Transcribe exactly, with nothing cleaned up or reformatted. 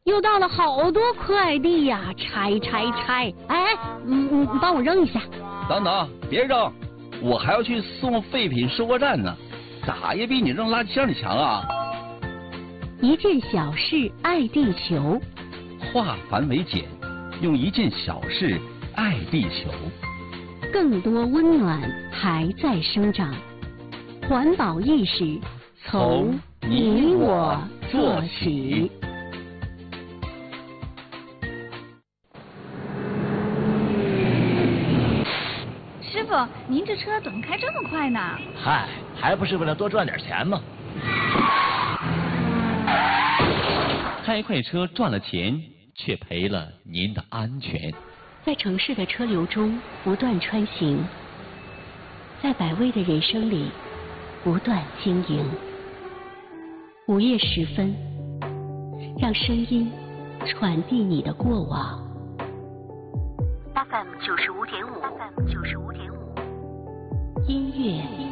又到了好多快递呀，拆拆拆！哎，嗯，你帮我扔一下。 等等，别扔，我还要去送废品收货站呢，咋也比你扔垃圾箱里强啊！ 一件小事爱地球， 化繁为简，用一件小事爱地球。 更多温暖还在生长，环保意识从你我做起。 师傅，您这车怎么开这么快呢？ 嗨，还不是为了多赚点钱吗？ 开快车赚了钱，却赔了您的安全。 在城市的车流中不断穿行，在百味的人生里不断经营。午夜时分，让声音传递你的过往。F M 九十五点五，F M 九十五点五，音乐。